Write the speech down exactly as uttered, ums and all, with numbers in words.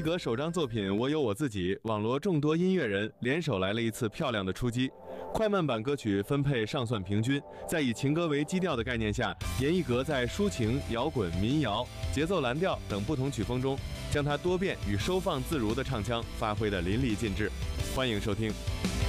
艺阁首张作品《我有我自己》，网罗众多音乐人联手来了一次漂亮的出击。快慢版歌曲分配尚算平均，在以情歌为基调的概念下，严艺格在抒情、摇滚、民谣、节奏蓝调等不同曲风中，将它多变与收放自如的唱腔发挥得淋漓尽致。欢迎收听。